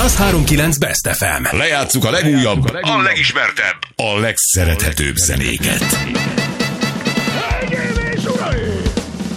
103.9 Best FM. Lejátsszuk a legújabb, a legismertebb, a legszerethetőbb zenéket.